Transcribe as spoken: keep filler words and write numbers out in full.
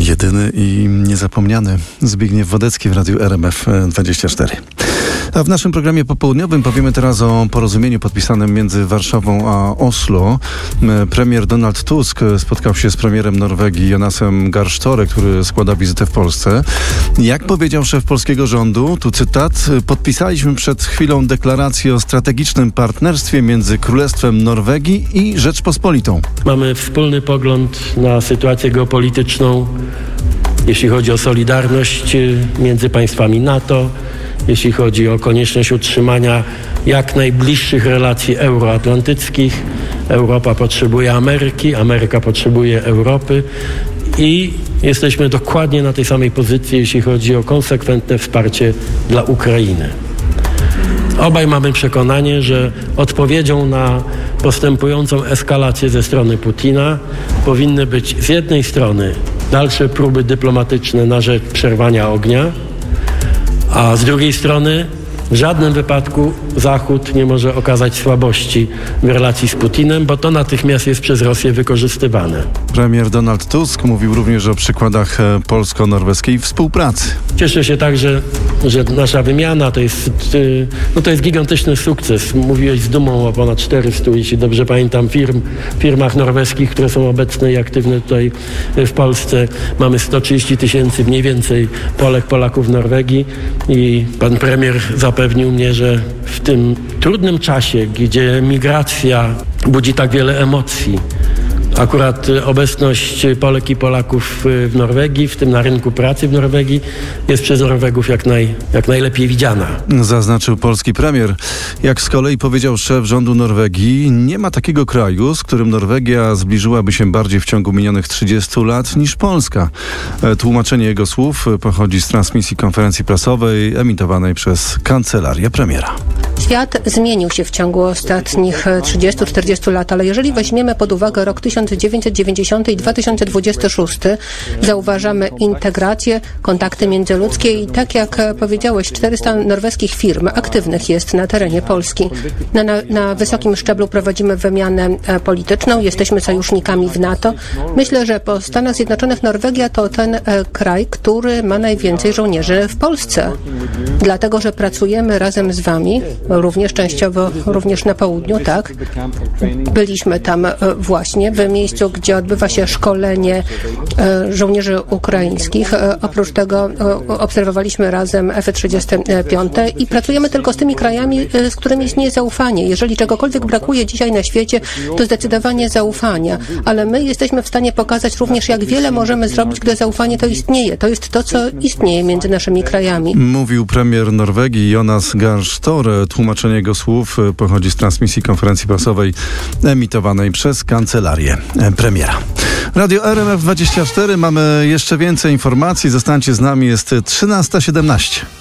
Jedyny i niezapomniany Zbigniew Wodecki w Radiu R M F dwadzieścia cztery. A w naszym programie popołudniowym powiemy teraz o porozumieniu podpisanym między Warszawą a Oslo. Premier Donald Tusk spotkał się z premierem Norwegii Jonasem Gahr Støre, który składa wizytę w Polsce. Jak powiedział szef polskiego rządu, tu cytat: podpisaliśmy przed chwilą deklarację o strategicznym partnerstwie między Królestwem Norwegii i Rzeczpospolitą. Mamy wspólny pogląd na sytuację geopolityczną, jeśli chodzi o solidarność między państwami NATO, jeśli chodzi o konieczność utrzymania jak najbliższych relacji euroatlantyckich. Europa potrzebuje Ameryki, Ameryka potrzebuje Europy i jesteśmy dokładnie na tej samej pozycji, jeśli chodzi o konsekwentne wsparcie dla Ukrainy. Obaj mamy przekonanie, że odpowiedzią na postępującą eskalację ze strony Putina powinny być z jednej strony dalsze próby dyplomatyczne na rzecz przerwania ognia, a z drugiej strony w żadnym wypadku Zachód nie może okazać słabości w relacji z Putinem, bo to natychmiast jest przez Rosję wykorzystywane. Premier Donald Tusk mówił również o przykładach polsko-norweskiej współpracy. Cieszę się także, że nasza wymiana to jest, no to jest gigantyczny sukces. Mówiłeś z dumą o ponad czterystu, jeśli dobrze pamiętam, firm, firmach norweskich, które są obecne i aktywne tutaj w Polsce. Mamy sto trzydzieści tysięcy mniej więcej Polek, Polaków w Norwegii i pan premier zapewnił mnie, że w tym trudnym czasie, gdzie migracja budzi tak wiele emocji, akurat obecność Polek i Polaków w Norwegii, w tym na rynku pracy w Norwegii, jest przez Norwegów jak, naj, jak najlepiej widziana. Zaznaczył polski premier. Jak z kolei powiedział szef rządu Norwegii, nie ma takiego kraju, z którym Norwegia zbliżyłaby się bardziej w ciągu minionych trzydziestu lat niż Polska. Tłumaczenie jego słów pochodzi z transmisji konferencji prasowej emitowanej przez kancelarię premiera. Świat zmienił się w ciągu ostatnich trzydziestu czterdziestu lat, ale jeżeli weźmiemy pod uwagę rok tysiąc dziewięćset dziewięćdziesiąty i dwa tysiące dwudziesty szósty, zauważamy integrację, kontakty międzyludzkie i tak jak powiedziałeś, czterysta norweskich firm aktywnych jest na terenie Polski. Na, na, na wysokim szczeblu prowadzimy wymianę polityczną, jesteśmy sojusznikami w NATO. Myślę, że po Stanach Zjednoczonych Norwegia to ten e, kraj, który ma najwięcej żołnierzy w Polsce. Dlatego, że pracujemy razem z wami, również częściowo, również na południu, tak? Byliśmy tam e, właśnie w miejscu, gdzie odbywa się szkolenie e, żołnierzy ukraińskich. E, oprócz tego e, obserwowaliśmy razem F trzydzieści pięć i pracujemy tylko z tymi krajami, e, z którymi istnieje zaufanie. Jeżeli czegokolwiek brakuje dzisiaj na świecie, to zdecydowanie zaufania. Ale my jesteśmy w stanie pokazać również, jak wiele możemy zrobić, gdy zaufanie to istnieje. To jest to, co istnieje między naszymi krajami. Mówił premier Norwegii Jonas Gahr Støre. Tłumaczenie jego słów pochodzi z transmisji konferencji prasowej emitowanej przez kancelarię premiera. Radio R M F dwadzieścia cztery. Mamy jeszcze więcej informacji. Zostańcie z nami. Jest trzynasta siedemnaście.